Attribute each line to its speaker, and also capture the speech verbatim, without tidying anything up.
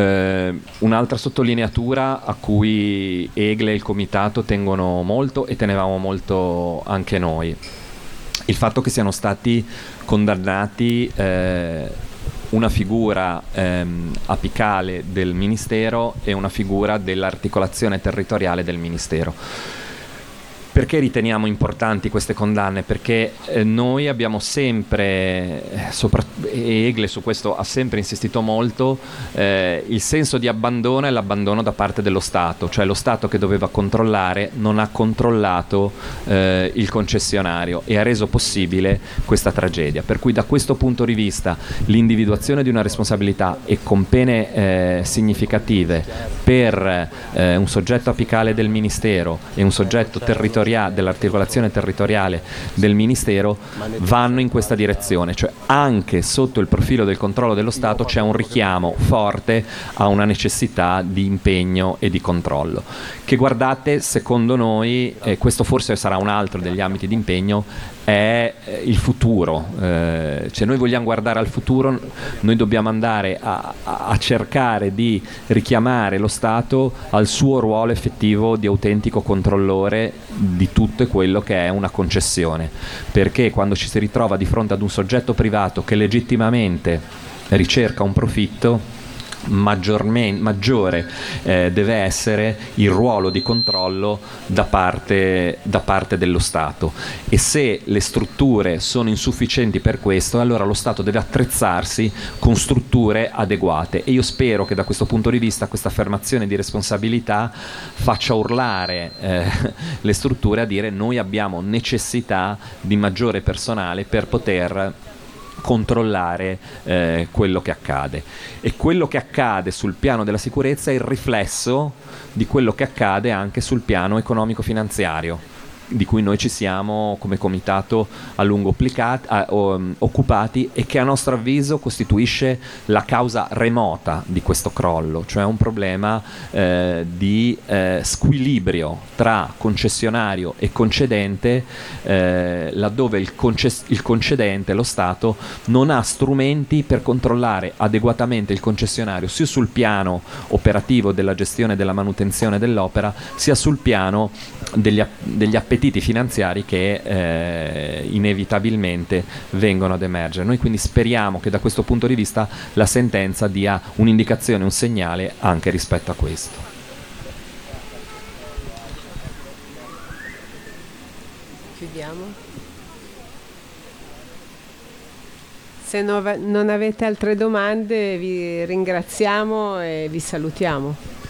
Speaker 1: Eh, un'altra sottolineatura a cui Egle e il comitato tengono molto, e tenevamo molto anche noi, il fatto che siano stati condannati eh, una figura ehm, apicale del Ministero e una figura dell'articolazione territoriale del Ministero. Perché riteniamo importanti queste condanne? Perché eh, noi abbiamo sempre, sopra, e Egle su questo ha sempre insistito molto, eh, il senso di abbandono e l'abbandono da parte dello Stato, cioè lo Stato che doveva controllare non ha controllato eh, il concessionario e ha reso possibile questa tragedia. Per cui da questo punto di vista l'individuazione di una responsabilità e con pene eh, significative per eh, un soggetto apicale del Ministero e un soggetto territoriale dell'articolazione territoriale del Ministero vanno in questa direzione, cioè anche sotto il profilo del controllo dello Stato c'è un richiamo forte a una necessità di impegno e di controllo, che guardate, secondo noi, e questo forse sarà un altro degli ambiti di impegno, è il futuro. Eh, cioè noi vogliamo guardare al futuro, noi dobbiamo andare a, a cercare di richiamare lo Stato al suo ruolo effettivo di autentico controllore di tutto quello che è una concessione, perché quando ci si ritrova di fronte ad un soggetto privato che legittimamente ricerca un profitto, maggiore eh, deve essere il ruolo di controllo da parte, da parte dello Stato, e se le strutture sono insufficienti per questo, allora lo Stato deve attrezzarsi con strutture adeguate, e io spero che da questo punto di vista questa affermazione di responsabilità faccia urlare eh, le strutture a dire: noi abbiamo necessità di maggiore personale per poter controllare eh, quello che accade, e quello che accade sul piano della sicurezza è il riflesso di quello che accade anche sul piano economico-finanziario, di cui noi ci siamo come comitato a lungo applicati, a, um, occupati, e che a nostro avviso costituisce la causa remota di questo crollo, cioè un problema eh, di eh, squilibrio tra concessionario e concedente, eh, laddove il, conces- il concedente, lo Stato, non ha strumenti per controllare adeguatamente il concessionario sia sul piano operativo della gestione e della manutenzione dell'opera, sia sul piano degli, degli appetiti finanziari che eh, inevitabilmente vengono ad emergere. Noi quindi speriamo che da questo punto di vista la sentenza dia un'indicazione, un segnale anche rispetto a questo.
Speaker 2: Chiudiamo. Se non avete altre domande vi ringraziamo e vi salutiamo.